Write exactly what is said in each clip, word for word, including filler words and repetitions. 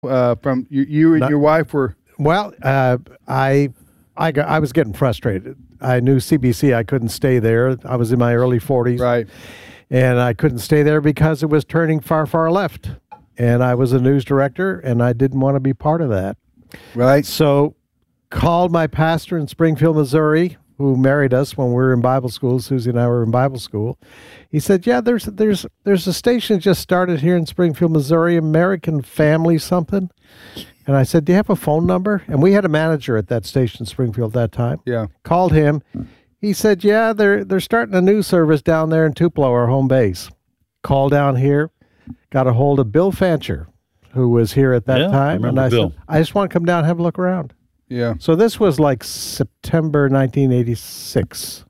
Uh, from you, you and Not- your wife were. Well, uh, I, I, got, I was getting frustrated. I knew C B C. I couldn't stay there. I was in my early forties, Right. and I couldn't stay there because it was turning far, far left. And I was a news director, and I didn't want to be part of that. Right. So, called my pastor in Springfield, Missouri, who married us when we were in Bible school. Susie and I were in Bible school. He said, "Yeah, there's there's there's a station that just started here in Springfield, Missouri, American Family something." And I said, "Do you have a phone number?" And we had a manager at that station in Springfield at that time. Yeah. Called him. He said, "Yeah, they're they're starting a news service down there in Tupelo, our home base." Called down here, got a hold of Bill Fancher, who was here at that Yeah, I time, and remember I Bill. said, "I just want to come down and have a look around." Yeah. So this was like September nineteen eighty-six.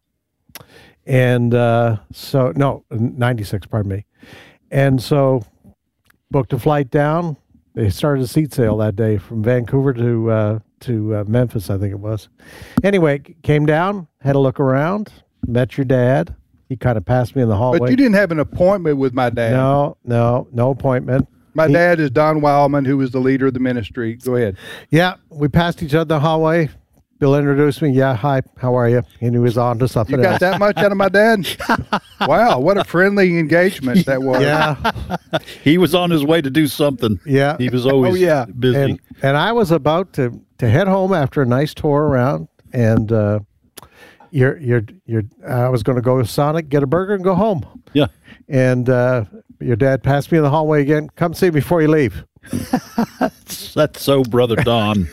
And uh, so, no, ninety-six, pardon me. And so booked a flight down. They started a seat sale that day from Vancouver to uh, to uh, Memphis, I think it was. Anyway, came down, had a look around, met your dad. He kind of passed me in the hallway. But you didn't have an appointment with my dad. No, no, no appointment. My He- dad is Don Wildman, who was the leader of the ministry. Go ahead. Yeah, we passed each other in the hallway. Bill introduced me. Yeah, hi, how are you? And he was on to something You got else. that much out of my dad? Wow, what a friendly engagement that was. Yeah, He was on his way to do something. yeah. He was always Oh, yeah. busy. And, and I was about to, to head home after a nice tour around, and uh, you're, you're, you're, I was going to go to Sonic, get a burger, and go home. yeah. And uh, your dad passed me in the hallway again. Come see me before you leave. That's so Brother Don.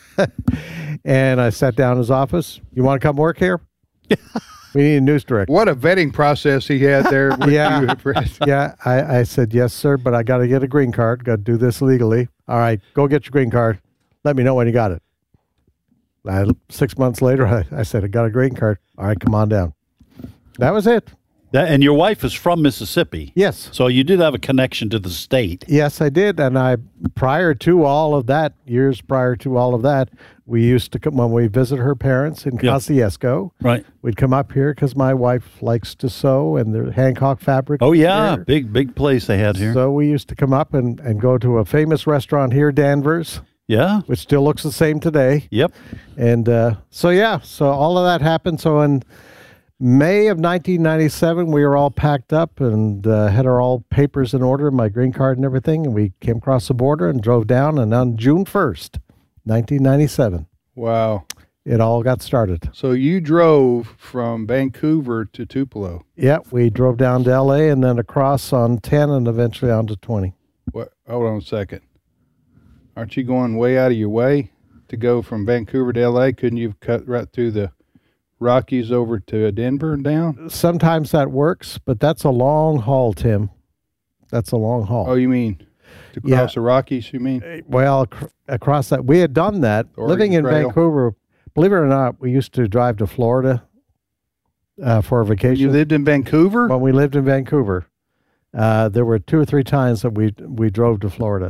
And I sat down in his office. You want to come work here? We need a news director. What a vetting process he had there. With Yeah. you, Fred. Yeah, I, I said, yes, sir, but I got to get a green card. Got to do this legally. All right, go get your green card. Let me know when you got it. I, six months later, I, I said, I got a green card. All right, come on down. That was it. That, and your wife is from Mississippi. Yes. So you did have a connection to the state. Yes, I did. And I, prior to all of that, years prior to all of that, we used to come, when we visit her parents in Yeah. Kosciuszko, Right. we'd come up here because my wife likes to sew and the Hancock fabric. Oh, yeah. here. Big, big place they had here. So we used to come up and, and go to a famous restaurant here, Danvers, yeah. which still looks the same today. Yep. And uh, so, yeah, so all of that happened. So in May of nineteen ninety-seven, we were all packed up and uh, had our all papers in order, my green card and everything. And we came across the border and drove down. And on June first, nineteen ninety-seven, Wow. it all got started. So you drove from Vancouver to Tupelo. Yeah, we drove down to L A and then across on ten and eventually on to twenty. What? Hold on a second. Aren't you going way out of your way to go from Vancouver to L A? Couldn't you have cut right through the Rockies over to Denver and down? Sometimes that works, but that's a long haul, Tim. That's a long haul. Oh, you mean to cross Yeah. the Rockies, you mean? Well, ac- across that, we had done that. Oregon Living in Trail. Vancouver, believe it or not, we used to drive to Florida uh, for a You vacation. lived in Vancouver? When we lived in Vancouver, uh, there were two or three times that we we drove to Florida.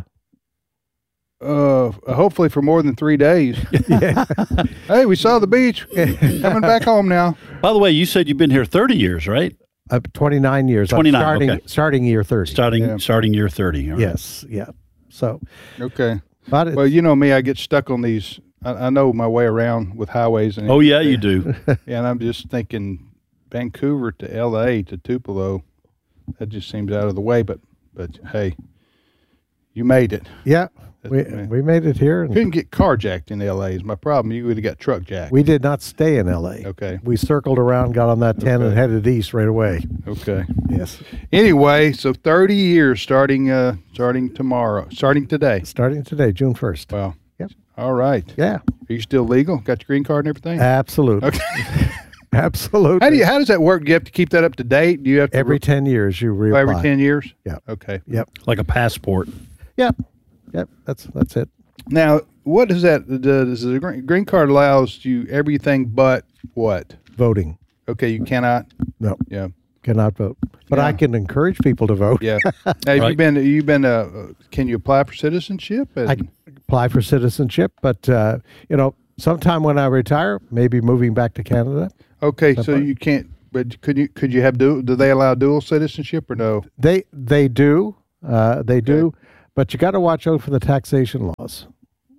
Uh, hopefully for more than three days. Yeah. Hey, we saw the beach. Coming back home now. By the way, you said you've been here thirty years, right? Uh, twenty-nine years. I'm twenty-nine, starting, okay. starting year thirty. Starting Yeah. starting year thirty. all right. Yes, yeah. So, Okay. but it's, Well, you know me, I get stuck on these. I, I know my way around with highways. And Oh, yeah, you do. And I'm just thinking Vancouver to L A to Tupelo, that just seems out of the way. But, but hey, you made it. yeah, we That's- we made it here. And Couldn't get carjacked in L A is my problem. You would have got truck jacked. we did not stay in L A. Okay. We circled around, got on that ten, and Okay. headed east right away. Okay. Yes. Anyway, so thirty years starting uh starting tomorrow, starting today. Starting today, June first. Wow. Yep. All right. Yeah, Are you still legal? Got your green card and everything? absolutely. Okay. Absolutely. How do you how does that work? Do you have to keep that up to date? Do you have to Every re- ten years you reapply. every ten years? Yeah. Okay. Yep. Like a passport. Yep. Yep. That's that's it. Now, what does that does the green green card allows you everything but what? Voting. Okay, you cannot. No, Yeah. cannot vote. But Yeah. I can encourage people to vote. Yeah. Now, have you Right. been you've been uh, uh, can you apply for citizenship? And, I can apply for citizenship, but uh, you know, sometime when I retire, maybe moving back to Canada. okay, so Apply. you can't. But could you could you have dual? Do they allow dual citizenship or no? They they do. Uh, they do. but you got to watch out for the taxation laws.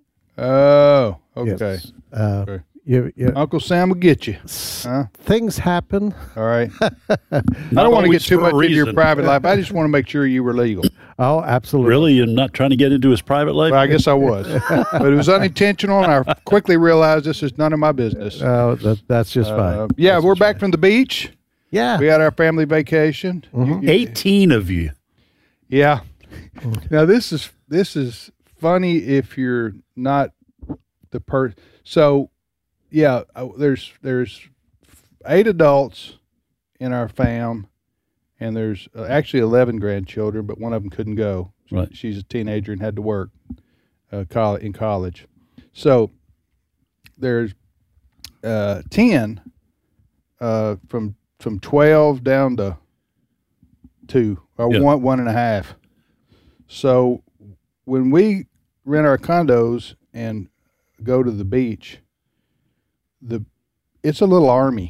Oh, okay. Yes. Uh, Okay. you, you, Uncle Sam will get you. Huh? things happen. All right. I Not don't want to always get too for a much into your reason. private life. I just want to make sure you were legal. Oh, absolutely. Really? You're not trying to get into his private life? Well, I guess I was, but it was unintentional, and I quickly realized this is none of my business. Oh, that, that's just Uh, fine. yeah, That's we're just back fine. from the beach. Yeah. We had our family vacation. Mhm. You- you- eighteen of you. Yeah. Now this is this is funny if you're not the per. So, yeah, uh, there's there's eight adults in our fam, and there's uh, actually eleven grandchildren, but one of them couldn't go. Right. She's a teenager and had to work uh, college in college. So there's uh, ten uh, from from twelve down to two or Yeah. one one and a half. So when we rent our condos and go to the beach, the it's a little army.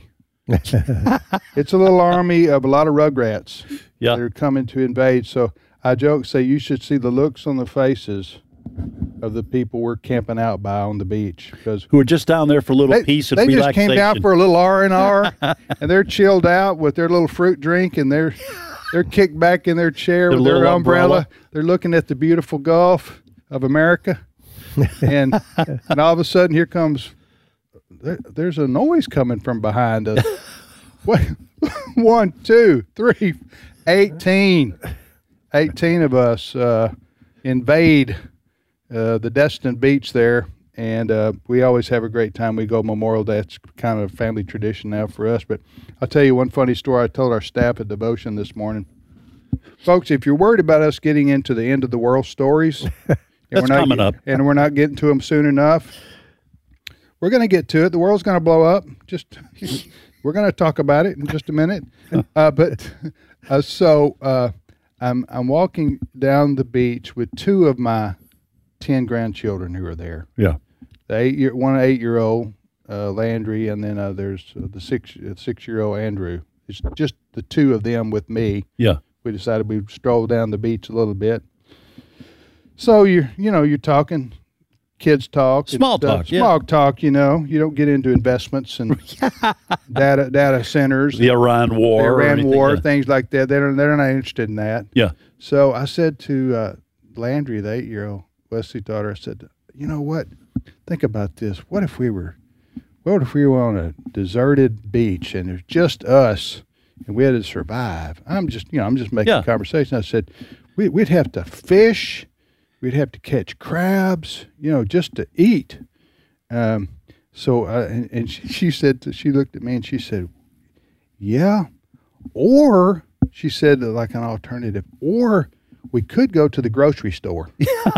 It's a little army of a lot of rugrats. Yeah. They're coming to invade. So I joke, say you should see the looks on the faces of the people we're camping out by on the beach, because Who are just down there for a little they, peace and they just relaxation. came down for a little R and R, and they're chilled out with their little fruit drink, and they're they're kicked back in their chair Their with their little umbrella. umbrella. They're looking at the beautiful Gulf of America, and and all of a sudden here comes there, there's a noise coming from behind us. What? One, two, three, eighteen. eighteen of us uh, invade uh, the Destin Beach there, and uh, we always have a great time. We go Memorial Day. It's kind of a family tradition now for us. But I'll tell you one funny story I told our staff at Devotion this morning. Folks, if you're worried about us getting into the end of the world stories, and That's we're not coming get- up. and we're not getting to them soon enough, we're going to get to it. The world's going to blow up. Just we're going to talk about it in just a minute. Uh, but uh, so uh, I'm I'm walking down the beach with two of my ten grandchildren who are there. Yeah. The eight year one eight year old uh, Landry, and then uh, there's uh, the six uh, six year old Andrew. It's just the two of them with me. Yeah. We decided we'd stroll down the beach a little bit. So you're you know you're talking. Kids talk, and Small stuff. talk, yeah. small talk. You know, you don't get into investments and data data centers, The Iran War. the or Iran anything, War, yeah. things like that. They're they're not interested in that. Yeah. So I said to uh, Landry, the eight-year-old Wesley daughter, I said, "You know what? Think about this. What if we were, what if we were on a deserted beach and there's just us, and we had to survive? I'm just, you know, I'm just making Yeah. conversation. I said, we, we'd have to fish, we'd have to catch crabs, you know, just to eat." Um, so, uh, and, and she, she said, she looked at me and she said, "Yeah, or," she said, like an alternative, "or we could go to the grocery store."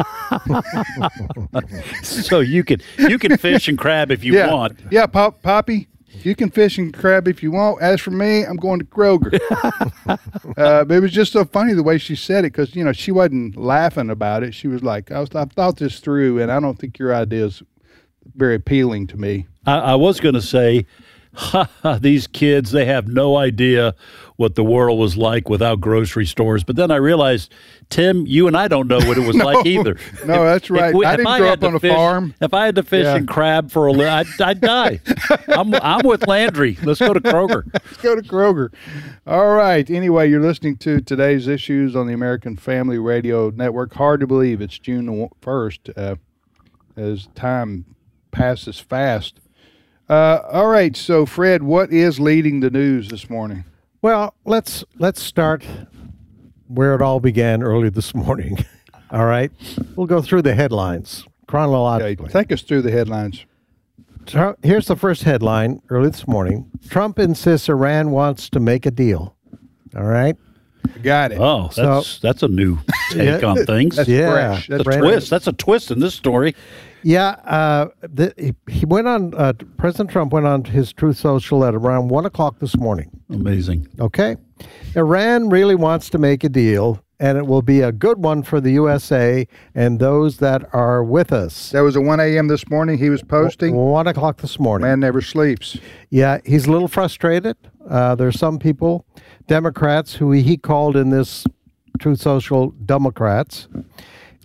So you can you can fish and crab if you yeah, want. yeah, Pop, Poppy, you can fish and crab if you want. As for me, I'm going to Kroger. uh, but it was just so funny the way she said it, because you know she wasn't laughing about it. She was like, "I was, I've thought this through, and I don't think your idea is very appealing to me." I, I was going to say, ha, ha, these kids, they have no idea what the world was like without grocery stores. But then I realized, Tim, you and I don't know what it was like either. No, that's right. I if didn't I grow had up to on a fish- farm. If I had to fish Yeah. and crab for a little, I'd, I'd die. I'm, I'm with Landry. Let's go to Kroger. Let's go to Kroger. All right. Anyway, you're listening to today's issues on the American Family Radio Network. Hard to believe it's June first, uh, as time passes fast. Uh, all right. So, Fred, what is leading the news this morning? Well, let's let's start where it all began early this morning. All right, we'll go through the headlines Okay, chronologically. take us through the headlines. Trump, here's the first headline early this morning. Trump insists Iran wants to make a deal. All right. Got it. Oh, that's that's a new take Yeah. on things. That's yeah, fresh. That's a brand- twist. That's a twist in this story. Yeah, uh, the, he, he went on. Uh, President Trump went on his Truth Social at around one o'clock this morning. Amazing. Okay, Iran really wants to make a deal, and it will be a good one for the U S A and those that are with us. That was at one a.m. this morning. He was posting. One o'clock this morning. Man never sleeps. Yeah, he's a little frustrated. Uh, there's some people, Democrats, who he called in this Truth Social Democrats,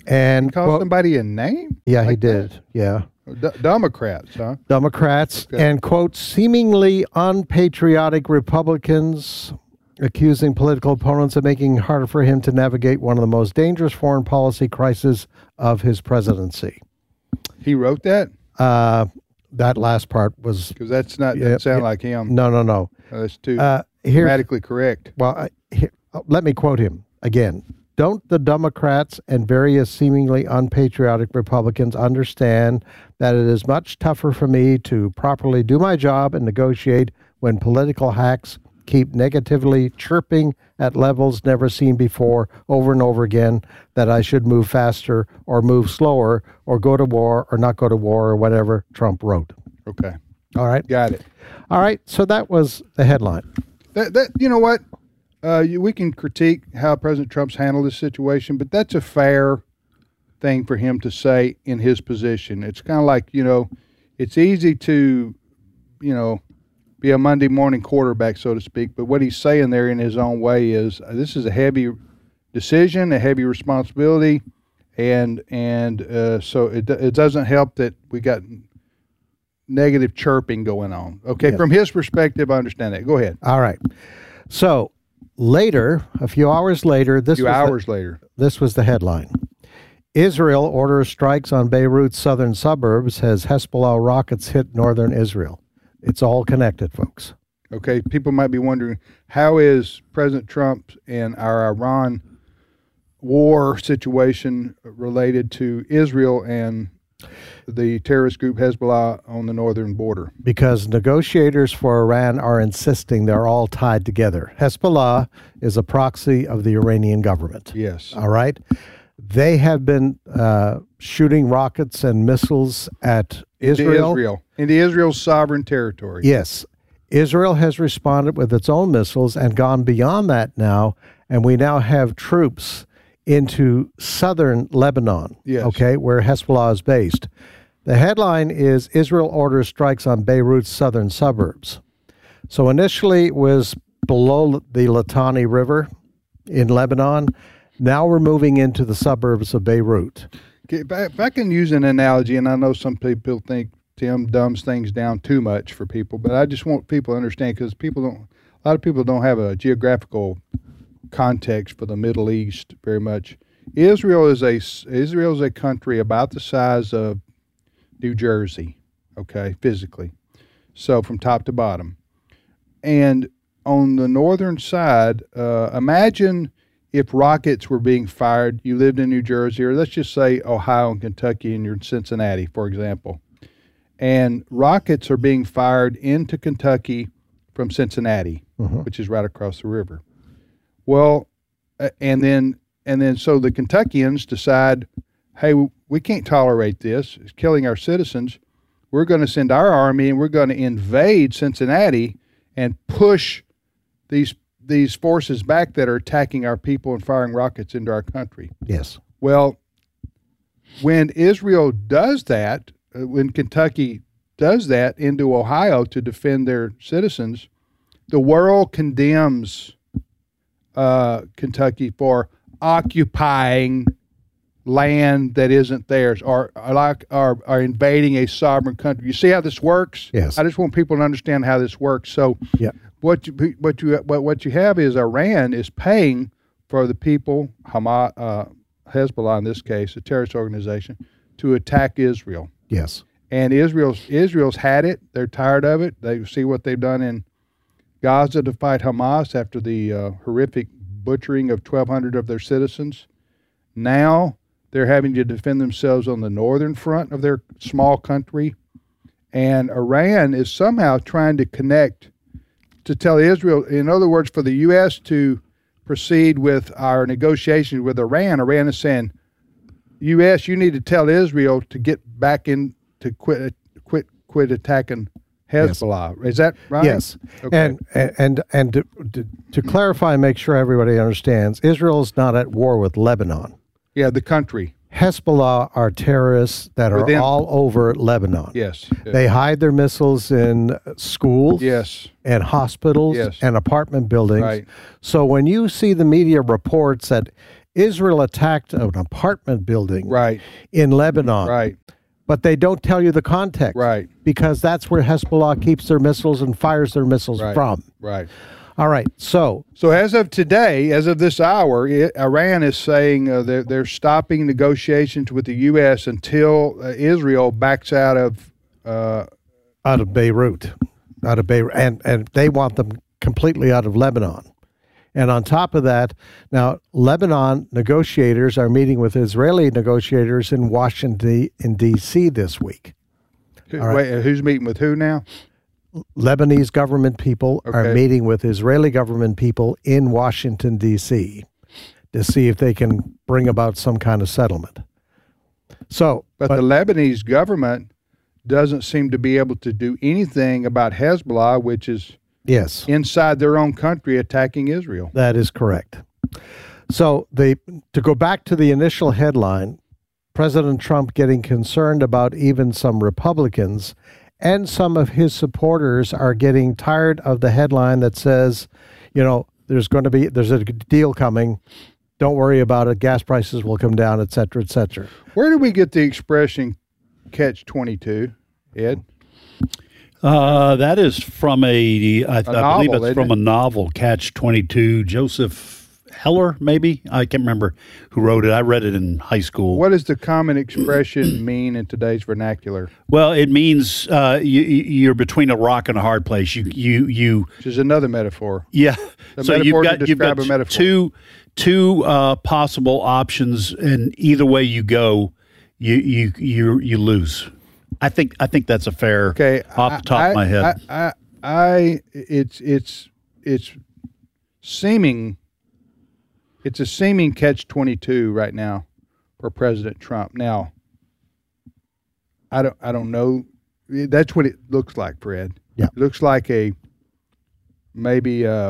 And Call quote- somebody a name? yeah, he like that? did. Yeah. D- Democrats, huh? Democrats Okay. and, quote, seemingly unpatriotic Republicans accusing political opponents of making it harder for him to navigate one of the most dangerous foreign policy crises of his presidency. He wrote that? Uh, that last part was, Because that's not, Yeah, doesn't sound yeah. like him. no, no, no. Uh, that's too Uh, here, grammatically correct. well, I, here, uh, let me quote him again. Don't the Democrats and various seemingly unpatriotic Republicans understand that it is much tougher for me to properly do my job and negotiate when political hacks keep negatively chirping at levels never seen before over and over again that I should move faster or move slower or go to war or not go to war or whatever Trump wrote. Okay. All right. Got it. All right. So that was the headline. That, that you know what? Uh, you, we can critique how President Trump's handled this situation, but that's a fair thing for him to say in his position. It's kind of like, you know, it's easy to, you know, be a Monday morning quarterback, so to speak, but what he's saying there in his own way is uh, this is a heavy decision, a heavy responsibility, and and uh, so it, it doesn't help that we got negative chirping going on. Okay, Yes. from his perspective, I understand that. Go ahead. All right. So later, a few hours later, A this few was the- hours later. this was the headline. Israel orders strikes on Beirut's southern suburbs as Hezbollah rockets hit northern Israel. It's all connected, folks. Okay, people might be wondering, how is President Trump and our Iran war situation related to Israel and the terrorist group Hezbollah on the northern border? Because negotiators for Iran are insisting they're all tied together. Hezbollah is a proxy of the Iranian government. Yes. All right. They have been uh, shooting rockets and missiles at Into Israel. Israel. Into Israel's sovereign territory. Yes. Israel has responded with its own missiles and gone beyond that now, and we now have troops into southern Lebanon, Yes. okay, where Hezbollah is based. The headline is Israel orders strikes on Beirut's southern suburbs. So initially it was below the Litani River in Lebanon. Now we're moving into the suburbs of Beirut. Okay, if I, if I can use an analogy, and I know some people think Tim dumbs things down too much for people, but I just want people to understand, because people don't, a lot of people don't have a geographical context for the Middle East very much. Israel is a Israel is a country about the size of New Jersey, okay, physically, so from top to bottom. And on the northern side, uh, imagine if rockets were being fired. You lived in New Jersey, or let's just say Ohio and Kentucky, and you're in Cincinnati, for example, and rockets are being fired into Kentucky from Cincinnati, Mm-hmm. which is right across the river. Well, uh, and then and then so the Kentuckians decide, hey, we can't tolerate this. It's killing our citizens. We're going to send our army and we're going to invade Cincinnati and push these these forces back that are attacking our people and firing rockets into our country. Yes. Well, when Israel does that, uh, when Kentucky does that into Ohio to defend their citizens, the world condemns uh, Kentucky for occupying land that isn't theirs, or, or like are are invading a sovereign country. You see how this works? Yes. I just want people to understand how this works. So, Yeah. what you what you what, what you have is Iran is paying for the people, Hamas, uh, Hezbollah in this case, a terrorist organization, to attack Israel. Yes. And Israel's Israel's had it. They're tired of it. They see what they've done in Gaza to fight Hamas after the uh, horrific butchering of twelve hundred of their citizens. Now they're having to defend themselves on the northern front of their small country. And Iran is somehow trying to connect to tell Israel, in other words, for the U S to proceed with our negotiations with Iran. Iran is saying, U S, you need to tell Israel to get back in, to quit quit quit attacking Hezbollah. Is that right? Yes. Okay. And and and to, to, to clarify and make sure everybody understands, Israel's not at war with Lebanon. Yeah, the country. Hezbollah are terrorists that are Within- all over Lebanon. Yes. They hide their missiles in schools Yes. and hospitals Yes. and apartment buildings. Right. So when you see the media reports that Israel attacked an apartment building Right. in Lebanon. Right. But they don't tell you the context. Right. Because that's where Hezbollah keeps their missiles and fires their missiles Right. from. Right. All right. So, So as of today, as of this hour, it, Iran is saying uh, they're, they're stopping negotiations with the U S until uh, Israel backs out of. Uh, out of Beirut, out of Beirut, and, and they want them completely out of Lebanon. And on top of that, now Lebanon negotiators are meeting with Israeli negotiators in Washington, in D C this week. who, All right. wait, who's meeting with who now? Lebanese government people are Okay. meeting with Israeli government people in Washington, D C to see if they can bring about some kind of settlement. So, But, but the Lebanese government doesn't seem to be able to do anything about Hezbollah, which is yes, inside their own country attacking Israel. that is correct. So the to go back to the initial headline, President Trump getting concerned about even some Republicans and some of his supporters are getting tired of the headline that says, you know, there's going to be there's a deal coming. Don't worry about it. Gas prices will come down, et cetera, et cetera. Where did we get the expression catch twenty-two, Ed? Uh, that is from a, I, I novel, believe it's isn't from it? a novel, Catch twenty-two, Joseph Heller, maybe? I can't remember who wrote it. I read it in high school. What does the common expression mean in today's vernacular? Well, it means uh, you, you're between a rock and a hard place. You, you, you. Which is another metaphor. Yeah. The so metaphor you've to got you've describe got a metaphor. two two uh, possible options, and either way you go, you you you you lose. I think I think that's a fair. Okay, off the top I, of my head. I, I, I, it's it's it's seeming. It's a seeming catch twenty-two right now for President Trump. Now, I don't I don't know. That's what it looks like, Fred. Yeah. It looks like a maybe. Uh,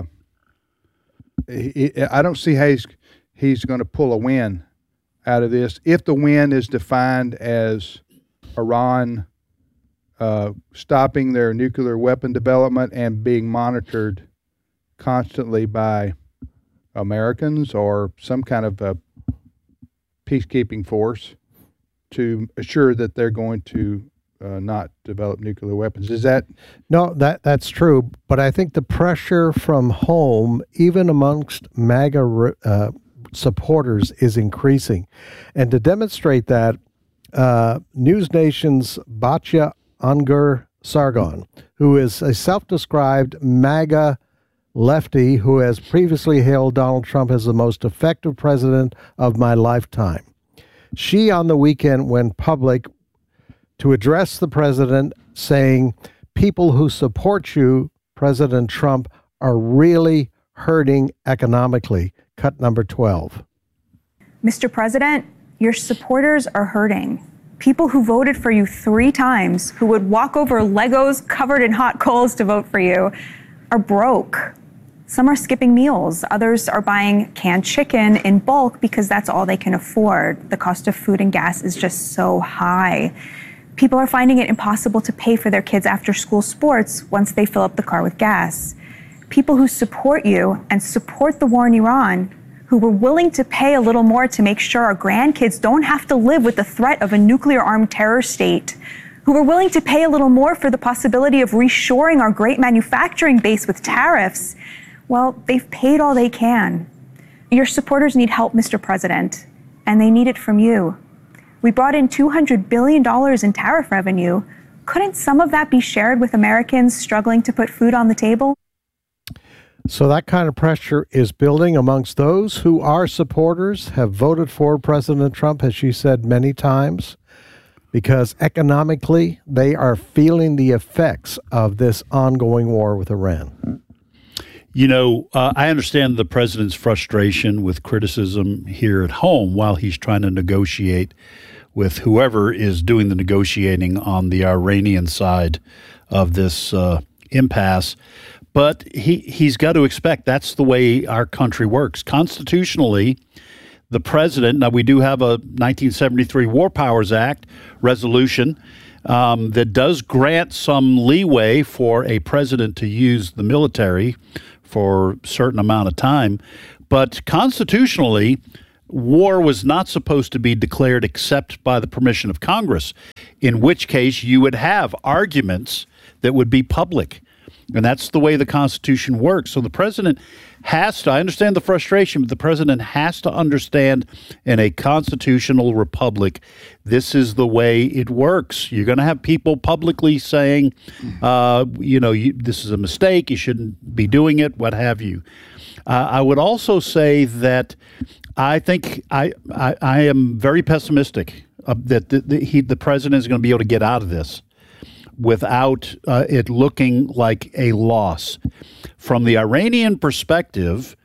he, I don't see how he's he's going to pull a win out of this. If the win is defined as Iran uh, stopping their nuclear weapon development and being monitored constantly by Americans or some kind of a peacekeeping force to assure that they're going to uh, not develop nuclear weapons. Is that No, that that's true. But I think the pressure from home, even amongst MAGA uh, supporters, is increasing. And to demonstrate that, uh, News Nation's Batya Angur Sargon, who is a self-described MAGA lefty who has previously hailed Donald Trump as the most effective president of my lifetime. She, on the weekend, went public to address the president, saying, people who support you, President Trump, are really hurting economically. Cut number twelve. Mister President, your supporters are hurting. People who voted for you three times, who would walk over Legos covered in hot coals to vote for you, are broke. Some are skipping meals. Others are buying canned chicken in bulk because that's all they can afford. The cost of food and gas is just so high. People are finding it impossible to pay for their kids' after-school sports once they fill up the car with gas. People who support you and support the war in Iran, who were willing to pay a little more to make sure our grandkids don't have to live with the threat of a nuclear-armed terror state, who were willing to pay a little more for the possibility of reshoring our great manufacturing base with tariffs, well, they've paid all they can. Your supporters need help, Mister President, and they need it from you. We brought in two hundred billion dollars in tariff revenue. Couldn't some of that be shared with Americans struggling to put food on the table? So that kind of pressure is building amongst those who are supporters, have voted for President Trump, as she said many times, because economically they are feeling the effects of this ongoing war with Iran. You know, uh, I understand the president's frustration with criticism here at home while he's trying to negotiate with whoever is doing the negotiating on the Iranian side of this uh, impasse. But he, he's got to expect that's the way our country works. Constitutionally, the president, now we do have a nineteen seventy-three War Powers Act resolution um, that does grant some leeway for a president to use the military for a certain amount of time. But constitutionally, war was not supposed to be declared except by the permission of Congress, in which case you would have arguments that would be public. And that's the way the Constitution works. So the president has to, I understand the frustration, but the president has to understand in a constitutional republic, this is the way it works. You're going to have people publicly saying, uh, you know, you, this is a mistake, you shouldn't be doing it, what have you. Uh, I would also say that I think I, I, I am very pessimistic uh, that the, the, he, the president is going to be able to get out of this without uh, it looking like a loss. From the Iranian perspective,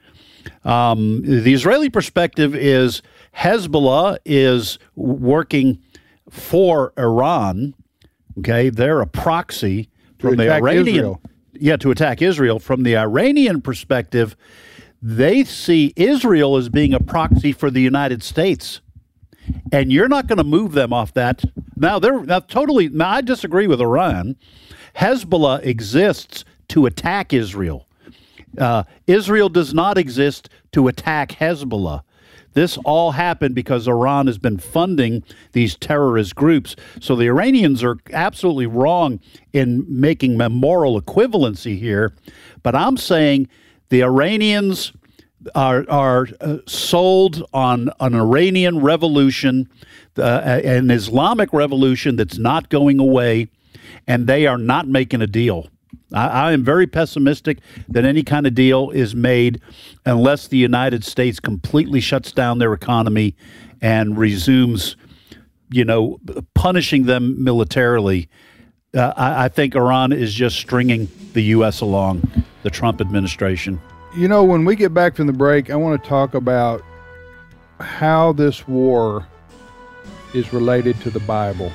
um, the Israeli perspective is Hezbollah is working for Iran. Okay, they're a proxy from the Iranian. Israel. Yeah, to attack Israel. From the Iranian perspective, they see Israel as being a proxy for the United States. And you're not going to move them off that. Now, they're now totally. Now, I disagree with Iran. Hezbollah exists to attack Israel. Uh, Israel does not exist to attack Hezbollah. This all happened because Iran has been funding these terrorist groups. So the Iranians are absolutely wrong in making a moral equivalency here. But I'm saying the Iranians are are uh, sold on an Iranian revolution, uh, an Islamic revolution that's not going away, and they are not making a deal. I, I am very pessimistic that any kind of deal is made unless the United States completely shuts down their economy and resumes, you know, punishing them militarily. Uh, I, I think Iran is just stringing the U S along, the Trump administration. You know, when we get back from the break, I want to talk about how this war is related to the Bible.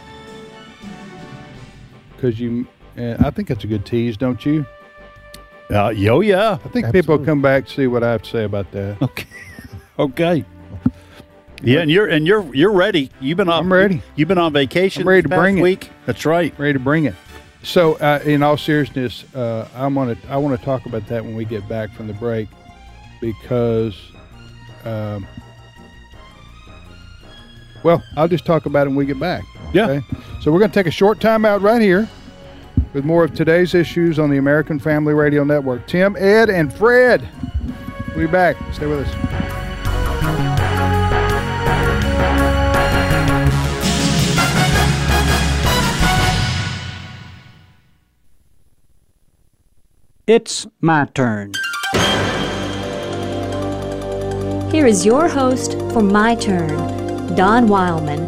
Because you, uh, I think that's a good tease, don't you? Uh, yo, yeah. I think Absolutely. people will come back to see what I have to say about that. Okay. Okay. Yeah, and you're and you're you're ready. You've been on. I'm ready. You've been on vacation. I'm ready to this past bring it. week. That's right. Ready to bring it. So, uh, in all seriousness, uh, I'm gonna I want to talk about that when we get back from the break, because, um, well, I'll just talk about it when we get back. Yeah. Okay? So we're gonna take a short time out right here with more of today's issues on the American Family Radio Network. Tim, Ed, and Fred, we'll be back. Stay with us. It's my turn. Here is your host for My Turn, Don Wildman.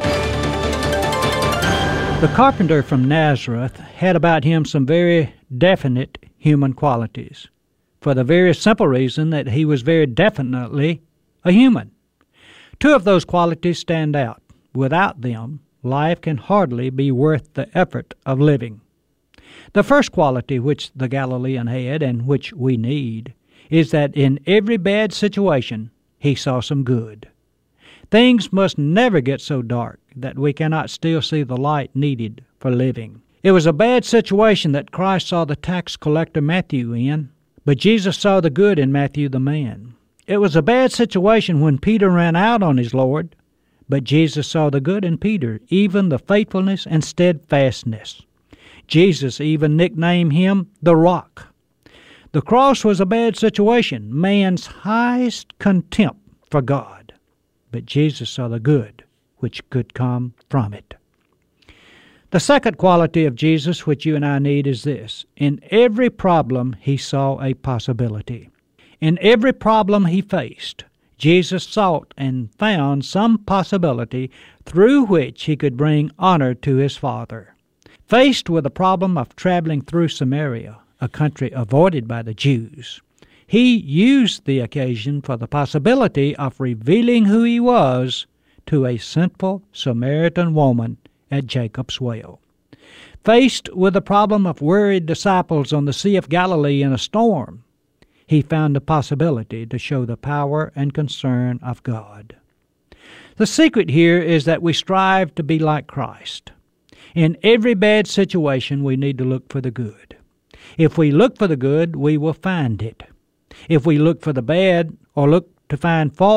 The carpenter from Nazareth had about him some very definite human qualities, for the very simple reason that he was very definitely a human. Two of those qualities stand out. Without them, life can hardly be worth the effort of living. The first quality which the Galilean had, and which we need, is that in every bad situation he saw some good. Things must never get so dark that we cannot still see the light needed for living. It was a bad situation that Christ saw the tax collector Matthew in, but Jesus saw the good in Matthew the man. It was a bad situation when Peter ran out on his Lord, but Jesus saw the good in Peter, even the faithfulness and steadfastness. Jesus even nicknamed him the Rock. The cross was a bad situation, man's highest contempt for God. But Jesus saw the good which could come from it. The second quality of Jesus which you and I need is this. In every problem he saw a possibility. In every problem he faced, Jesus sought and found some possibility through which he could bring honor to his Father. Faced with the problem of traveling through Samaria, a country avoided by the Jews, he used the occasion for the possibility of revealing who he was to a sinful Samaritan woman at Jacob's well. Faced with the problem of worried disciples on the Sea of Galilee in a storm, he found the possibility to show the power and concern of God. The secret here is that we strive to be like Christ. In every bad situation, we need to look for the good. If we look for the good, we will find it. If we look for the bad or look to find fault,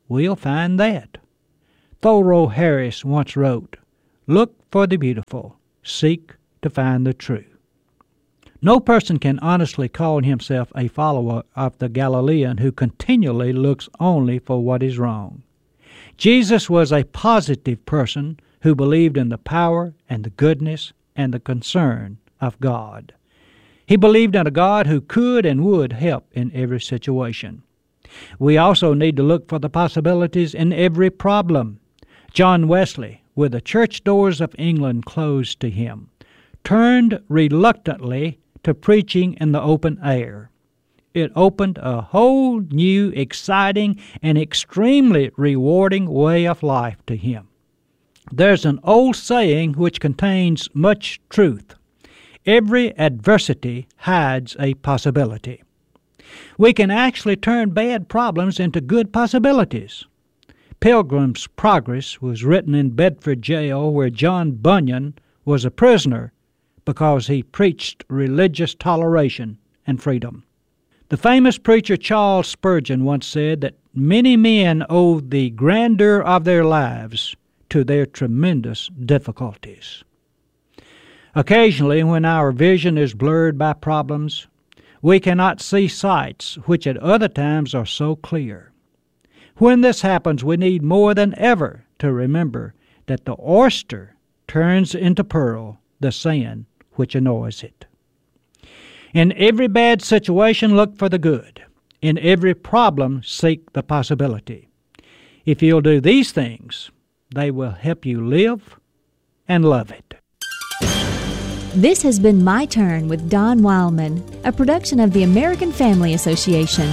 we'll find that. Thoreau Harris once wrote, "Look for the beautiful, seek to find the true." No person can honestly call himself a follower of the Galilean who continually looks only for what is wrong. Jesus was a positive person who believed in the power and the goodness and the concern of God. He believed in a God who could and would help in every situation. We also need to look for the possibilities in every problem. John Wesley, with the church doors of England closed to him, turned reluctantly to preaching in the open air. It opened a whole new, exciting, and extremely rewarding way of life to him. There's an old saying which contains much truth. Every adversity hides a possibility. We can actually turn bad problems into good possibilities. Pilgrim's Progress was written in Bedford jail, where John Bunyan was a prisoner because he preached religious toleration and freedom. The famous preacher Charles Spurgeon once said that many men owe the grandeur of their lives to their tremendous difficulties. Occasionally, when our vision is blurred by problems, we cannot see sights which at other times are so clear. When this happens, we need more than ever to remember that the oyster turns into pearl the sand which annoys it. In every bad situation, look for the good. In every problem, seek the possibility. If you'll do these things, they will help you live and love it. This has been My Turn with Don Wildman, a production of the American Family Association.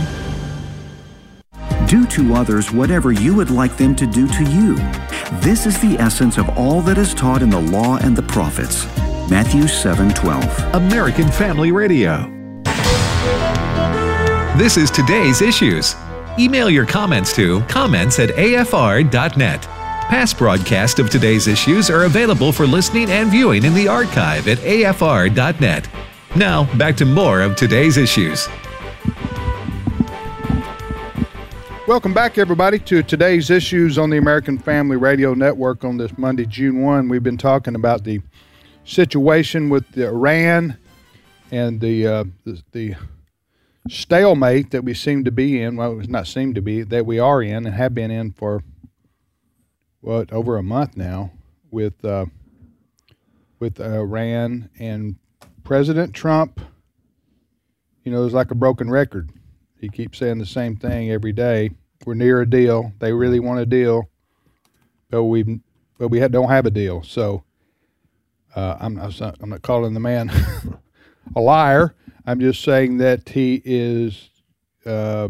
Do to others whatever you would like them to do to you. This is the essence of all that is taught in the law and the prophets. Matthew seven twelve. American Family Radio. This is Today's Issues. Email your comments to comments at A F R dot net. Past broadcasts of Today's Issues are available for listening and viewing in the archive at A F R dot net. Now, back to more of Today's Issues. Welcome back, everybody, to Today's Issues on the American Family Radio Network on this Monday, June first. We've been talking about the situation with the Iran and the, uh, the the stalemate that we seem to be in. Well, it's not seem to be, that we are in and have been in for, what, over a month now with uh, with Iran and President Trump. You know, it's like a broken record. He keeps saying the same thing every day. We're near a deal. They really want a deal, but we but we don't have a deal. So uh, I'm not, I'm not calling the man a liar. I'm just saying that he is uh,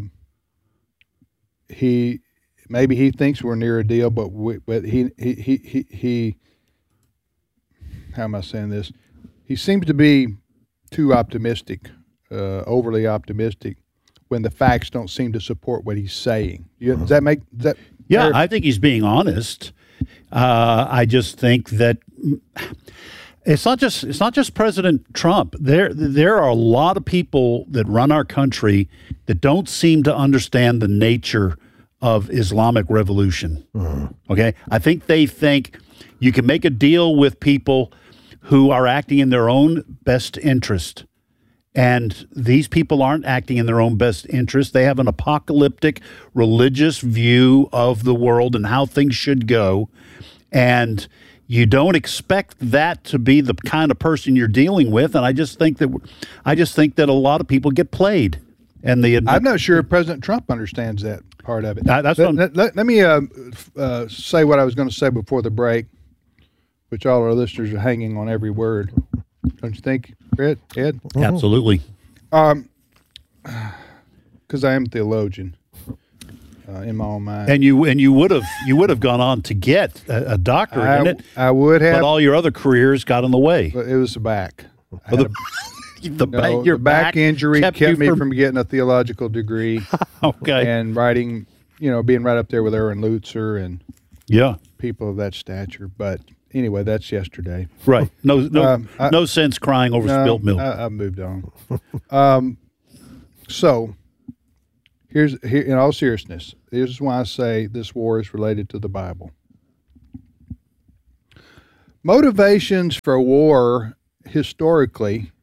he maybe he thinks we're near a deal, but we, but he he, he he he how am I saying this? He seems to be too optimistic, uh, overly optimistic, when the facts don't seem to support what he's saying. You, does that make does that? Yeah, or, I think he's being honest. Uh, I just think that it's not just it's not just President Trump. There there are a lot of people that run our country that don't seem to understand the nature of Islamic revolution. Mm-hmm. Okay, I think they think you can make a deal with people who are acting in their own best interest. And these people aren't acting in their own best interest. They have an apocalyptic religious view of the world and how things should go. And you don't expect that to be the kind of person you're dealing with. And I just think that I just think that a lot of people get played. And the I'm not sure if President Trump understands that part of it. Uh, that's let, let, let, let me uh, uh, say what I was going to say before the break, which all our listeners are hanging on every word. Don't you think, Ed? Ed? Absolutely. Um, because I am a theologian uh, in my own mind, and you and you would have you would have gone on to get a, a doctorate I, in it. I would have, but all your other careers got in the way. But it was the back. Well, the, a, the, no, back your the back, back injury kept, kept me from, from getting a theological degree. Okay, and writing, you know, being right up there with Erwin Lutzer and yeah, people of that stature, but. Anyway, that's yesterday. Right. No, no, um, I, no sense crying over no, spilt milk. I, I moved on. um, so here's here, in all seriousness, here's why I say this war is related to the Bible. Motivations for war historically,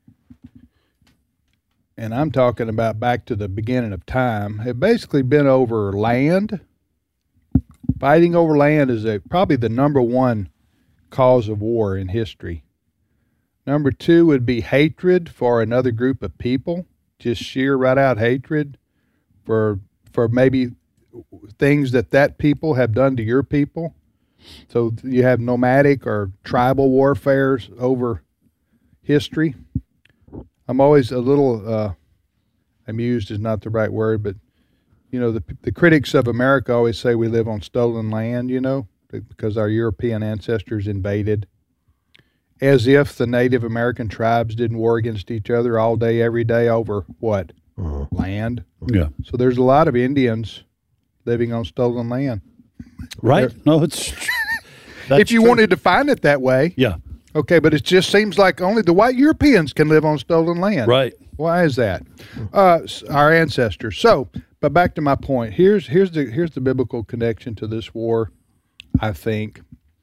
and I'm talking about back to the beginning of time, have basically been over land. Fighting over land is a, probably the number one cause of war in history. Number two would be hatred for another group of people, just sheer right out hatred for for maybe things that that people have done to your people. So you have nomadic or tribal warfares over history. I'm always a little uh, amused is not the right word, but you know the the critics of America always say we live on stolen land. You know, because our European ancestors invaded, as if the Native American tribes didn't war against each other all day, every day over what? Uh-huh. Land. Yeah. So there's a lot of Indians living on stolen land. Right. They're, no, it's that's if you true. wanted to define it that way. Yeah. Okay, but it just seems like only the white Europeans can live on stolen land. Right. Why is that? Uh, our ancestors. So, but back to my point. Here's here's the here's the biblical connection to this war, I think.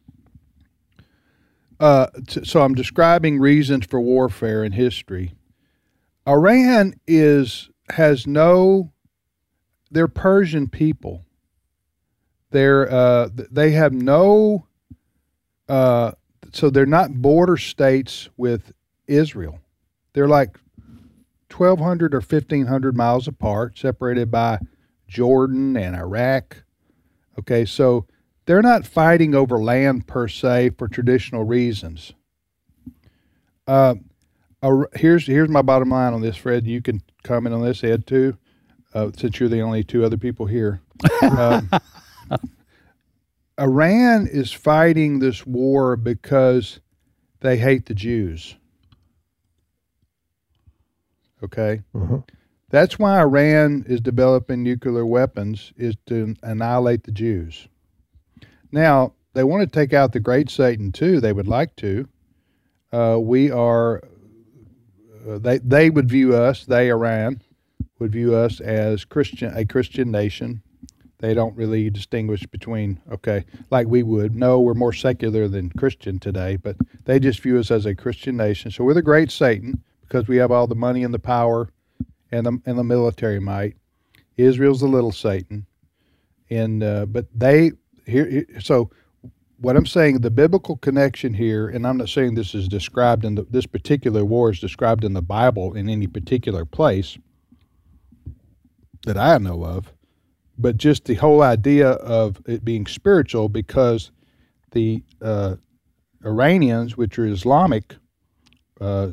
Uh, t- so I'm describing reasons for warfare in history. Iran is has no. They're Persian people. They're uh, they have no. Uh, so they're not border states with Israel. They're like twelve hundred or fifteen hundred miles apart, separated by Jordan and Iraq. Okay, so they're not fighting over land per se for traditional reasons. Uh, uh, here's here's my bottom line on this, Fred. You can comment on this, Ed, too, uh, since you're the only two other people here. Um, Iran is fighting this war because they hate the Jews. Okay? Uh-huh. That's why Iran is developing nuclear weapons, is to annihilate the Jews. Now, they want to take out the great Satan, too. They would like to. Uh, we are, uh, they, they would view us, they, Iran, would view us as Christian, a Christian nation. They don't really distinguish between, okay, like we would. No, we're more secular than Christian today, but they just view us as a Christian nation. So we're the great Satan because we have all the money and the power and the, and the military might. Israel's the little Satan. And uh, but they, here, so what I'm saying, the biblical connection here, and I'm not saying this is described in the, this particular war is described in the Bible in any particular place that I know of, but just the whole idea of it being spiritual, because the uh, Iranians, which are Islamic, uh,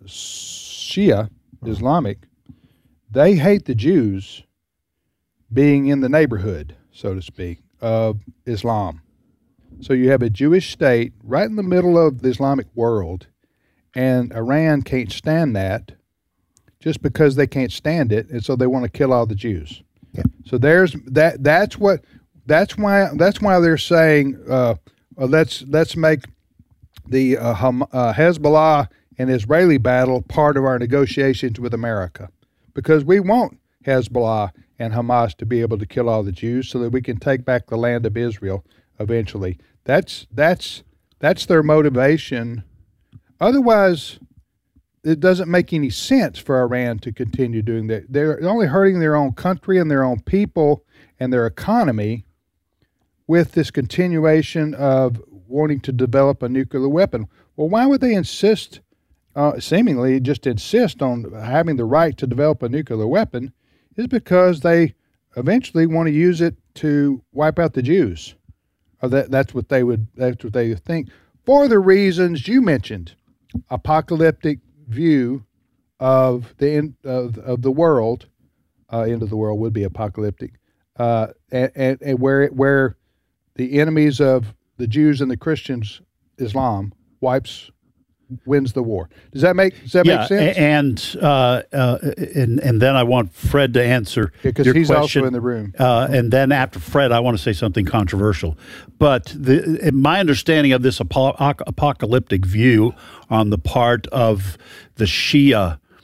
Shia Islamic, they hate the Jews being in the neighborhood, so to speak, of Islam. So you have a Jewish state right in the middle of the Islamic world, and Iran can't stand that just because they can't stand it, and so they want to kill all the Jews. Yeah. So there's that. That's what. That's why. That's why they're saying uh, uh, let's let's make the uh, Ham, uh, Hezbollah and Israeli battle part of our negotiations with America, because we want Hezbollah and Hamas to be able to kill all the Jews so that we can take back the land of Israel eventually. That's that's that's their motivation. Otherwise, it doesn't make any sense for Iran to continue doing that. They're only hurting their own country and their own people and their economy with this continuation of wanting to develop a nuclear weapon. Well, why would they insist, uh, seemingly just insist on having the right to develop a nuclear weapon? Is because they eventually want to use it to wipe out the Jews. Or that that's what they would that's what they think, for the reasons you mentioned. Apocalyptic view of the end of, of the world, uh, end of the world would be apocalyptic, uh, and, and, and where where the enemies of the Jews and the Christians, Islam, wipes wins the war. Does that make does that yeah, make sense? And uh, uh, and and then I want Fred to answer because your he's question. also in the room. Uh, and then after Fred, I want to say something controversial. But the, my understanding of this apo- apocalyptic view on the part of the Shia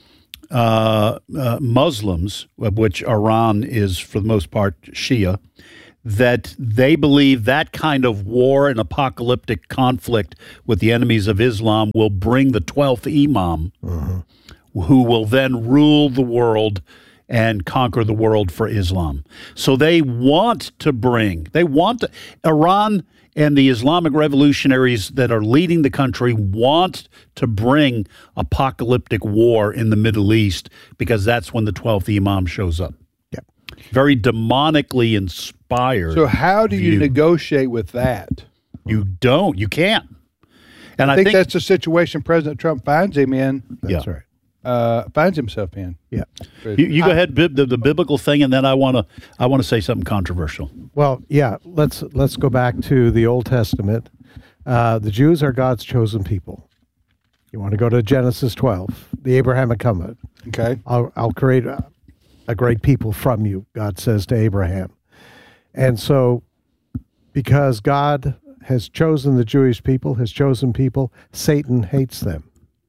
uh, uh, Muslims, of which Iran is for the most part Shia, that they believe that kind of war and apocalyptic conflict with the enemies of Islam will bring the twelfth Imam, uh-huh. who will then rule the world and conquer the world for Islam. So they want to bring, they want to, Iran and the Islamic revolutionaries that are leading the country want to bring apocalyptic war in the Middle East because that's when the twelfth Imam shows up. Yep. Very demonically inspired. So how do you view. negotiate with that? You don't. You can't. And I, I think, think that's the situation President Trump finds him in. That's yeah. right. Uh, finds himself in. Yeah. You, you go ahead, bib, the, the biblical thing, and then I want to I want to say something controversial. Well, yeah. Let's let's go back to the Old Testament. Uh, the Jews are God's chosen people. You want to go to Genesis twelve, the Abrahamic covenant. Okay. I'll I'll create a, a great people from you, God says to Abraham. And so, because God has chosen the Jewish people, has chosen people, Satan hates them.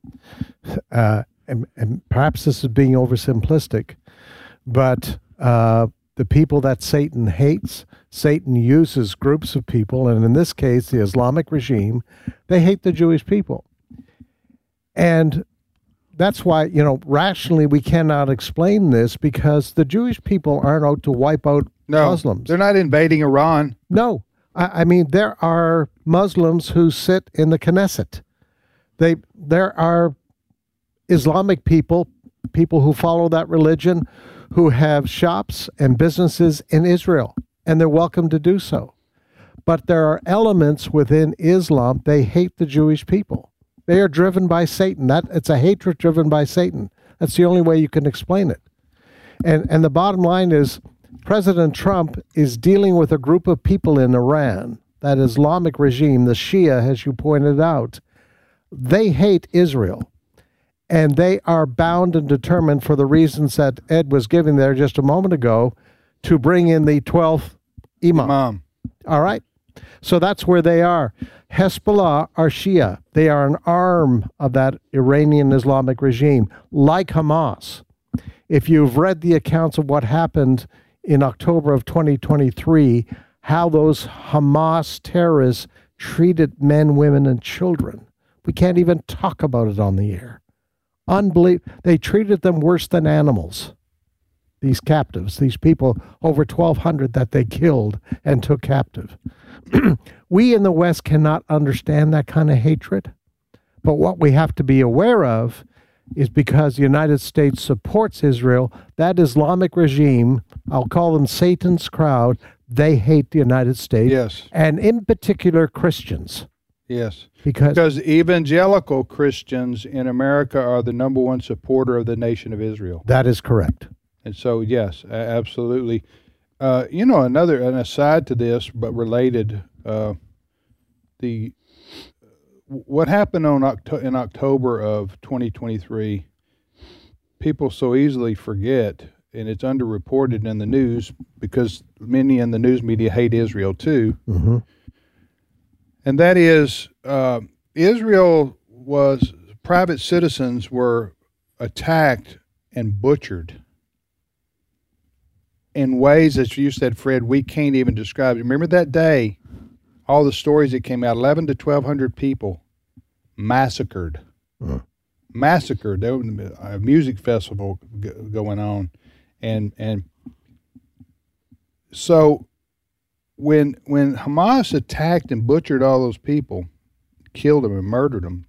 Uh, And, and perhaps this is being oversimplistic, but uh, the people that Satan hates, Satan uses groups of people, and in this case, the Islamic regime, they hate the Jewish people. And that's why, you know, rationally we cannot explain this because the Jewish people aren't out to wipe out no, Muslims. They're not invading Iran. No. I, I mean, there are Muslims who sit in the Knesset. They, there are Islamic people, people who follow that religion, who have shops and businesses in Israel, and they're welcome to do so. But there are elements within Islam, they hate the Jewish people. They are driven by Satan. That it's a hatred driven by Satan. That's the only way you can explain it. And and the bottom line is President Trump is dealing with a group of people in Iran, that Islamic regime, the Shia, as you pointed out. They hate Israel. And they are bound and determined for the reasons that Ed was giving there just a moment ago to bring in the twelfth Imam. Imam. All right. So that's where they are. Hezbollah are Shia. They are an arm of that Iranian Islamic regime, like Hamas. If you've read the accounts of what happened in October of twenty twenty-three, how those Hamas terrorists treated men, women, and children, we can't even talk about it on the air. Unbelievable. They treated them worse than animals, these captives, these people, over twelve hundred that they killed and took captive. We in the West cannot understand that kind of hatred, but what we have to be aware of is because the United States supports Israel, that Islamic regime, I'll call them Satan's crowd, they hate the United States. Yes. And in particular, Christians. Yes. Because, because evangelical Christians in America are the number one supporter of the nation of Israel. That is correct. And so, yes, absolutely. Uh, you know, another, an aside to this, but related, uh, the what happened on Octo- in October of twenty twenty-three, people so easily forget, and it's underreported in the news because many in the news media hate Israel too. Mm-hmm. And that is, uh, Israel was, private citizens were attacked and butchered in ways, as you said, Fred, we can't even describe. Remember that day, all the stories that came out, eleven to twelve hundred people massacred. Uh. Massacred. There was a music festival g- going on. And, and so... When when Hamas attacked and butchered all those people, killed them and murdered them,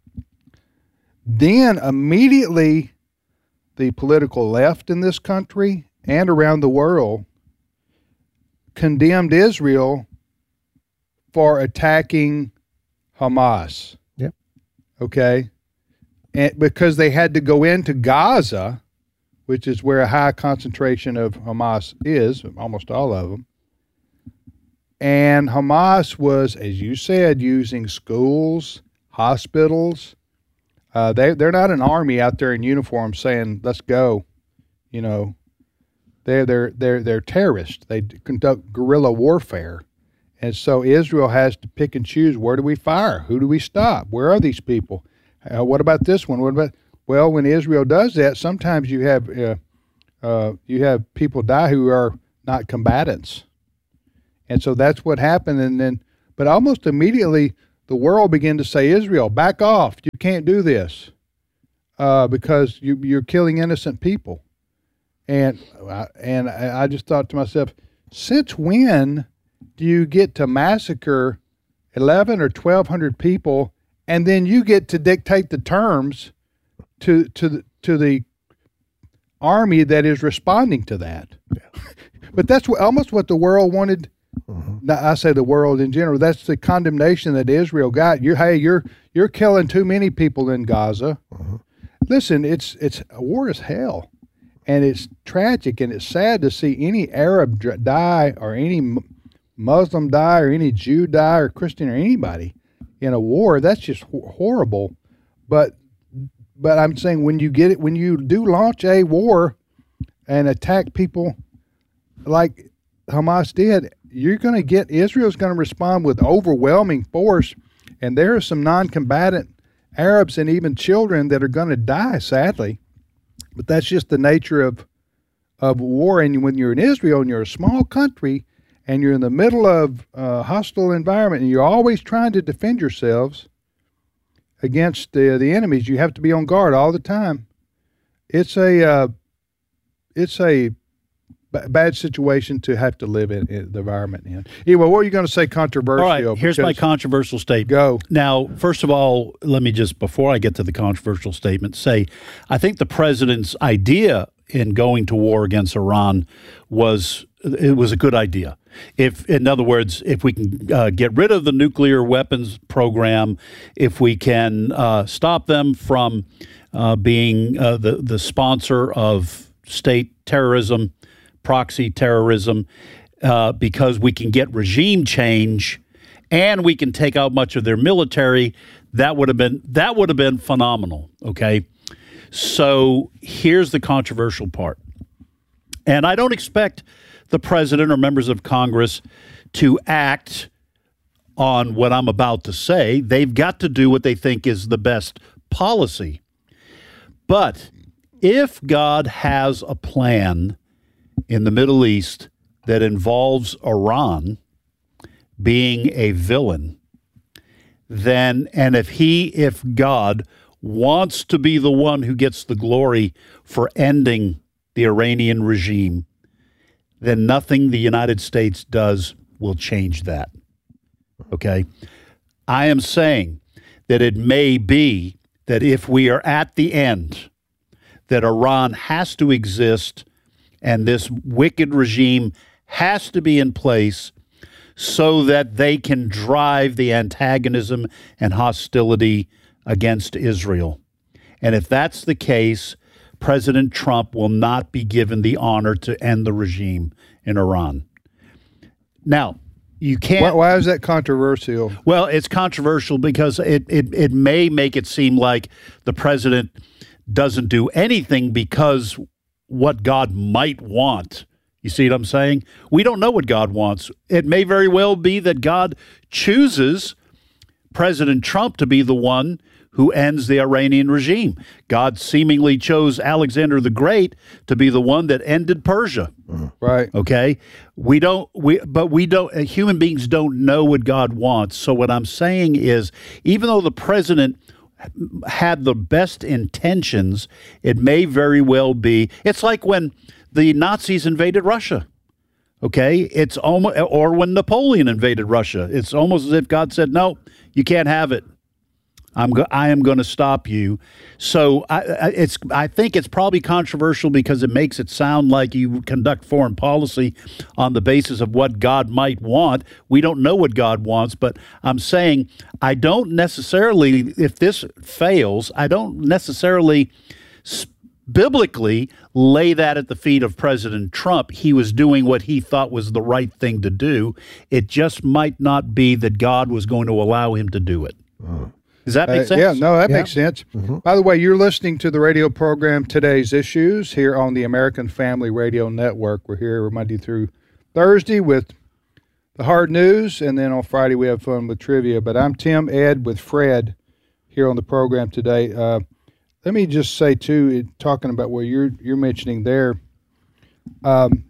then immediately the political left in this country and around the world condemned Israel for attacking Hamas. Yep. Okay? And because they had to go into Gaza, which is where a high concentration of Hamas is, almost all of them. And Hamas was, as you said, using schools, hospitals. Uh, they, they're not an army out there in uniform saying, let's go. You know, they're, they're, they're, they're terrorists. They conduct guerrilla warfare. And so Israel has to pick and choose, where do we fire? Who do we stop? Where are these people? Uh, what about this one? What about, Well, when Israel does that, sometimes you have uh, uh, you have people die who are not combatants, and so that's what happened. And then, but almost immediately, the world began to say, Israel, back off! You can't do this uh, because you, you're killing innocent people. And and I just thought to myself, since when do you get to massacre eleven or twelve hundred people, and then you get to dictate the terms to to the, to the army that is responding to that? Yeah. But that's what, almost what the world wanted. Mm-hmm. I say the world in general. That's the condemnation that Israel got. You, hey, you're you're killing too many people in Gaza. Mm-hmm. Listen, it's it's war is hell. And it's tragic, and it's sad to see any Arab die, or any Muslim die, or any Jew die, or Christian, or anybody in a war. That's just horrible. But but I'm saying when you get it, when you do launch a war and attack people like Hamas did, you're going to get Israel's going to respond with overwhelming force, and there are some non-combatant Arabs and even children that are going to die, sadly. But that's just the nature of of war. And when you're in Israel and you're a small country and you're in the middle of a hostile environment and you're always trying to defend yourselves against the the enemies, you have to be on guard all the time. It's a uh, it's a b- bad situation to have to live in, in the environment in. Anyway, what are you going to say controversial? All right, here's my controversial statement. Go. Now, first of all, let me just, before I get to the controversial statement, say I think the president's idea in going to war against Iran was it was a good idea. If, in other words, if we can uh, get rid of the nuclear weapons program, if we can uh, stop them from uh, being uh, the the sponsor of state terrorism, proxy terrorism, uh, because we can get regime change and we can take out much of their military, that would have been that would have been phenomenal. Okay, so here's the controversial part, and I don't expect the president or members of Congress to act on what I'm about to say. They've got to do what they think is the best policy. But if God has a plan in the Middle East that involves Iran being a villain, then, and if he, if God wants to be the one who gets the glory for ending the Iranian regime, then nothing the United States does will change that. Okay? I am saying that it may be that if we are at the end, that Iran has to exist and this wicked regime has to be in place so that they can drive the antagonism and hostility against Israel. And if that's the case, President Trump will not be given the honor to end the regime in Iran. Now, you can't... Why, why is that controversial? Well, it's controversial because it, it, it may make it seem like the president doesn't do anything because what God might want. You see what I'm saying? We don't know what God wants. It may very well be that God chooses President Trump to be the one who ends the Iranian regime. God seemingly chose Alexander the Great to be the one that ended Persia. Right. Okay. We don't, we, but we don't, uh, human beings don't know what God wants. So what I'm saying is, even though the president had the best intentions, it may very well be, it's like when the Nazis invaded Russia. Okay. It's almost, or when Napoleon invaded Russia, it's almost as if God said, no, you can't have it. I'm go- I am going to stop you. So I, I, it's I think it's probably controversial because it makes it sound like you conduct foreign policy on the basis of what God might want. We don't know what God wants, but I'm saying I don't necessarily, if this fails, I don't necessarily biblically lay that at the feet of President Trump. He was doing what he thought was the right thing to do. It just might not be that God was going to allow him to do it. Oh. Does that make uh, sense? Yeah, no, that yeah. makes sense. Mm-hmm. By the way, you're listening to the radio program Today's Issues here on the American Family Radio Network. We're here Monday through Thursday with the hard news, and then on Friday we have fun with trivia. But I'm Tim, Ed, with Fred here on the program today. Uh, let me just say too, it, talking about what you're you're mentioning there. Um,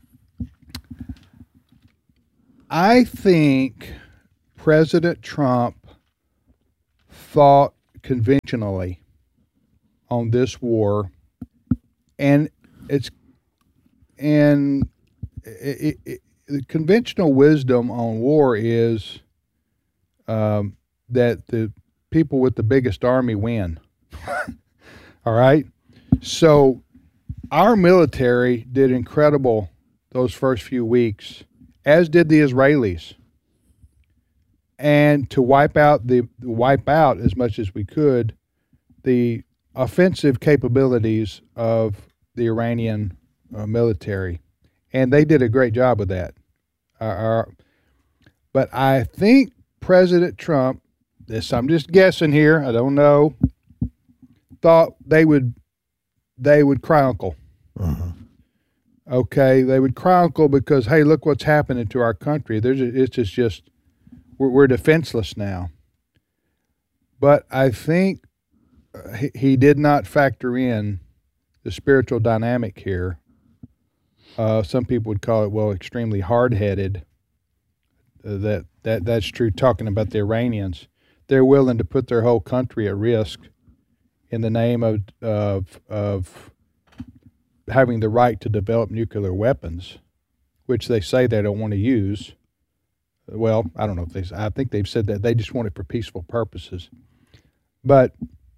I think President Trump thought conventionally on this war, and it's and it, it, it, the conventional wisdom on war is um, that the people with the biggest army win. All right, so our military did incredible those first few weeks, as did the Israelis. And to wipe out the wipe out as much as we could the offensive capabilities of the Iranian uh, military, and they did a great job with that. Uh, uh, but I think President Trump, this I'm just guessing here, I don't know, thought they would they would cry uncle. Uh-huh. Okay, they would cry uncle because hey, look what's happening to our country. There's a, it's just just. We're defenseless now. But I think he, he did not factor in the spiritual dynamic here. Uh, some people would call it, well, extremely hard-headed. Uh, that, that that's true talking about the Iranians. They're willing to put their whole country at risk in the name of of, of having the right to develop nuclear weapons, which they say they don't want to use. Well, I don't know if they. I think they've said that they just want it for peaceful purposes. But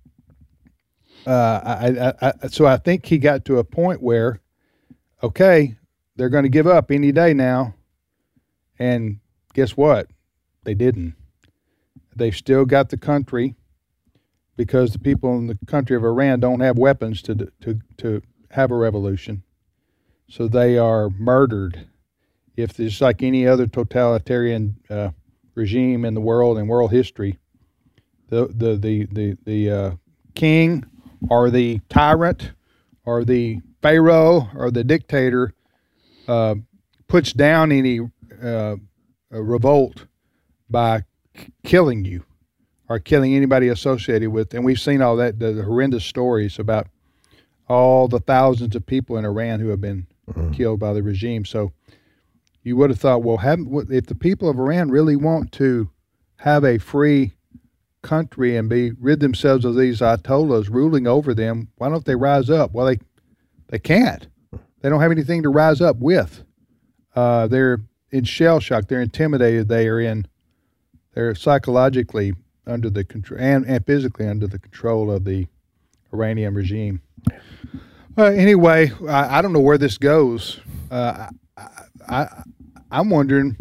uh, I, I, I, so I think he got to a point where, okay, they're going to give up any day now, and guess what? They didn't. They've still got the country because the people in the country of Iran don't have weapons to to to have a revolution, so they are murdered. If there's like any other totalitarian uh, regime in the world and world history, the the the the, the uh, king or the tyrant or the pharaoh or the dictator uh, puts down any uh, revolt by k- killing you or killing anybody associated with. And we've seen all that, the, the horrendous stories about all the thousands of people in Iran who have been mm-hmm. killed by the regime. So you would have thought, well, haven't, if the people of Iran really want to have a free country and be rid themselves of these ayatollahs ruling over them, why don't they rise up? Well, they they can't. They don't have anything to rise up with. Uh, they're in shell shock. They're intimidated. They are in. They're psychologically under the control and, and physically under the control of the Iranian regime. Uh, anyway, I, I don't know where this goes. Uh, I, I, I'm wondering,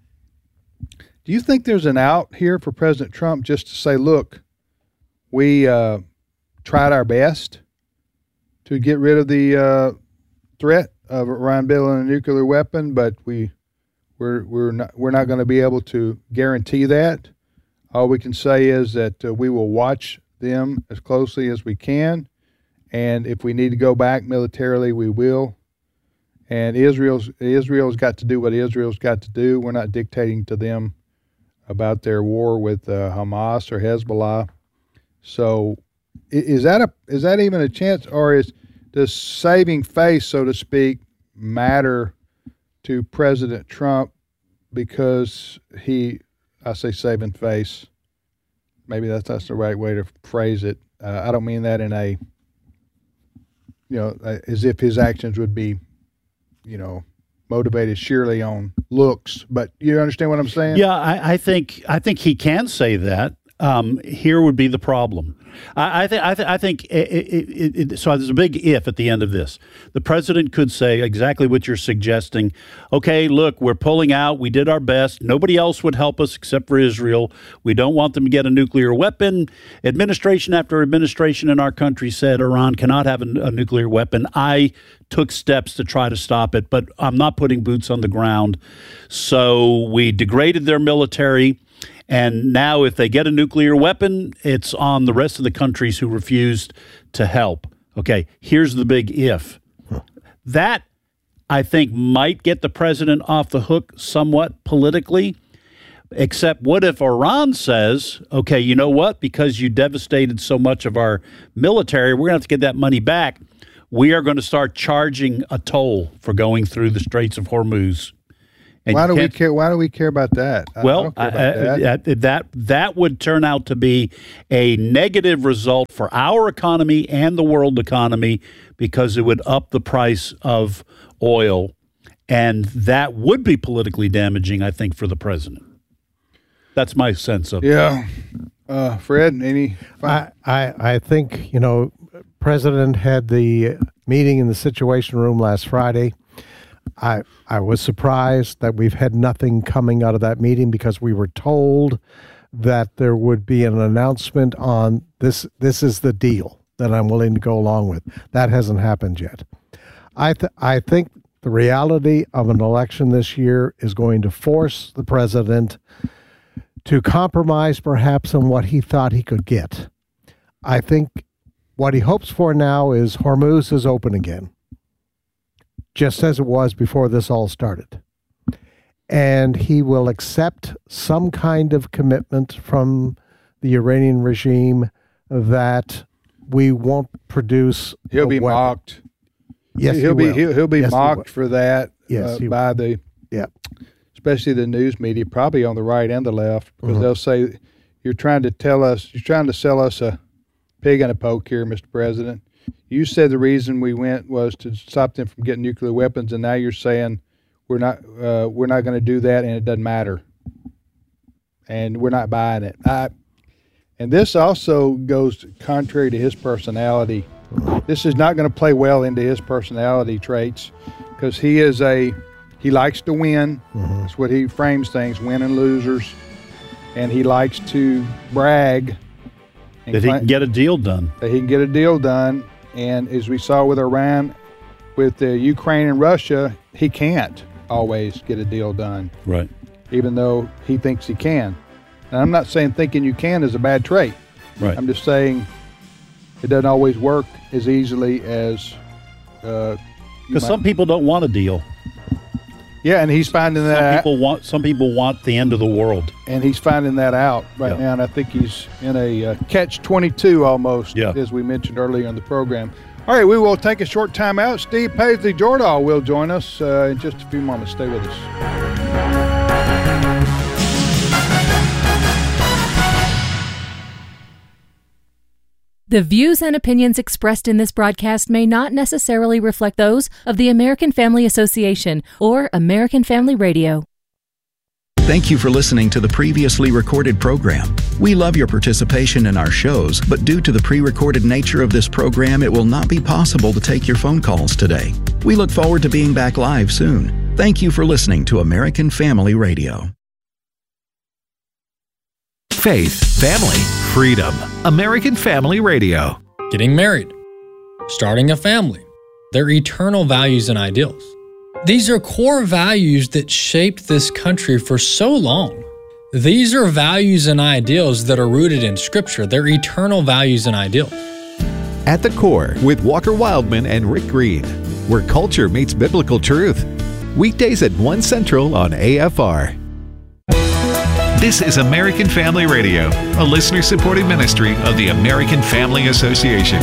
do you think there's an out here for President Trump just to say, look, we uh, tried our best to get rid of the uh, threat of Iran building a nuclear weapon, but we we're we're not we're not going to be able to guarantee that. All we can say is that uh, we will watch them as closely as we can, and if we need to go back militarily, we will. And Israel's Israel's got to do what Israel's got to do. We're not dictating to them about their war with uh, Hamas or Hezbollah. So, is that a is that even a chance, or is does saving face, so to speak, matter to President Trump because he? I say saving face. Maybe that's that's the right way to phrase it. Uh, I don't mean that in a, you know, as if his actions would be, you know, motivated surely on looks, but you understand what I'm saying? Yeah, I, I think I think he can say that. Um, here would be the problem. I, I think I, th- I think it, it, it, it, so. There's a big if at the end of this. The president could say exactly what you're suggesting. Okay, look, we're pulling out. We did our best. Nobody else would help us except for Israel. We don't want them to get a nuclear weapon. Administration after administration in our country said Iran cannot have a, a nuclear weapon. I took steps to try to stop it, but I'm not putting boots on the ground. So we degraded their military. And now if they get a nuclear weapon, it's on the rest of the countries who refused to help. Okay, here's the big if. Huh. That, I think, might get the president off the hook somewhat politically. Except what if Iran says, okay, you know what? Because you devastated so much of our military, we're going to have to get that money back. We are going to start charging a toll for going through the Straits of Hormuz. And why do we care? Why do we care about that? I well, don't care about uh, that. that that would turn out to be a negative result for our economy and the world economy because it would up the price of oil, and that would be politically damaging, I think, for the president. That's my sense of it. Yeah. Uh, Fred, any? I, I, I think, you know, President had the meeting in the Situation Room last Friday. I I was surprised that we've had nothing coming out of that meeting because we were told that there would be an announcement on this. This is the deal that I'm willing to go along with. That hasn't happened yet. I th- I think the reality of an election this year is going to force the president to compromise perhaps on what he thought he could get. I think what he hopes for now is Hormuz is open again, just as it was before this all started. And he will accept some kind of commitment from the Iranian regime that we won't produce. He'll be weapon. mocked. Yes, he'll he be will. he'll, he'll be yes, mocked he for that. Yes, uh, he by the yeah, especially the news media, probably on the right and the left, because Mm-hmm. they'll say you're trying to tell us, you're trying to sell us a pig in a poke here, Mister President. You said the reason we went was to stop them from getting nuclear weapons, and now you're saying we're not uh, we're not going to do that, and it doesn't matter, and we're not buying it. I, and this also goes contrary to his personality. This is not going to play well into his personality traits, because he is a he likes to win. Mm-hmm. That's what he frames things: win and losers, and he likes to brag and That he cla- can get a deal done. that he can get a deal done. And as we saw with Iran, with uh, Ukraine and Russia, he can't always get a deal done, Right. even though he thinks he can. And I'm not saying thinking you can is a bad trait. Right. I'm just saying it doesn't always work as easily as. Uh, you Because might- some people don't want a deal. yeah, and he's finding Some that, people want. Some people want the end of the world. and he's finding that out right Yeah. now. And I think he's in a uh, catch twenty-two almost, Yeah. as we mentioned earlier in the program. All right, we will take a short time out. Steve Paisley Jordahl will join us uh, in just a few moments. Stay with us. The views and opinions expressed in this broadcast may not necessarily reflect those of the American Family Association or American Family Radio. Thank you for listening to the previously recorded program. We love your participation in our shows, but due to the pre-recorded nature of this program, it will not be possible to take your phone calls today. We look forward to being back live soon. Thank you for listening to American Family Radio. Faith, family, freedom. American Family Radio. Getting married, starting a family, their eternal values and ideals. These are core values that shaped this country for so long. These are values and ideals that are rooted in Scripture. They're eternal values and ideals. At the Core with Walker Wildman and Rick Green, where culture meets biblical truth. Weekdays at one Central on A F R. This is American Family Radio, a listener-supported ministry of the American Family Association.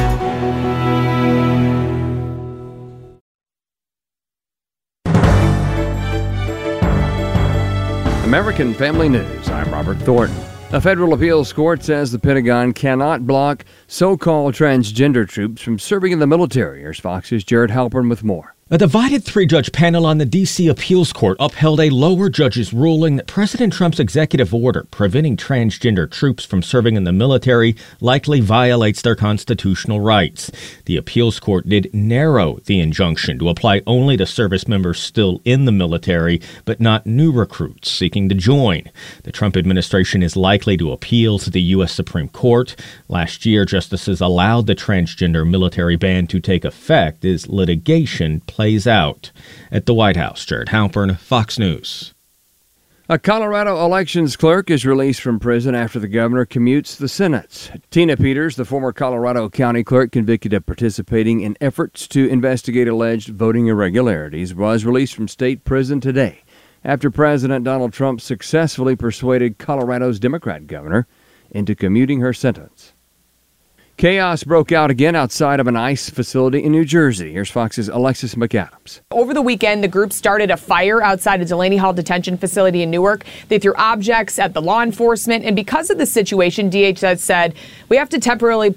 American Family News. I'm Robert Thornton. A federal appeals court says the Pentagon cannot block so-called transgender troops from serving in the military. Here's Fox's Jared Halpern with more. A divided three-judge panel on the D C appeals court upheld a lower judge's ruling that President Trump's executive order preventing transgender troops from serving in the military likely violates their constitutional rights. The appeals court did narrow the injunction to apply only to service members still in the military, but not new recruits seeking to join. The Trump administration is likely to appeal to the U S Supreme Court. Last year, justices allowed the transgender military ban to take effect as litigation plays out. At the White House, Jared Halpern, Fox News. A Colorado elections clerk is released from prison after the governor commutes the sentence. Tina Peters, the former Colorado County clerk convicted of participating in efforts to investigate alleged voting irregularities, was released from state prison today. after President Donald Trump successfully persuaded Colorado's Democrat governor into commuting her sentence. Chaos broke out again outside of an ICE facility in New Jersey. Here's Fox's Alexis McAdams. Over the weekend, the group started a fire outside a Delaney Hall detention facility in Newark. They threw objects at the law enforcement, and because of the situation, D H S said, we have to temporarily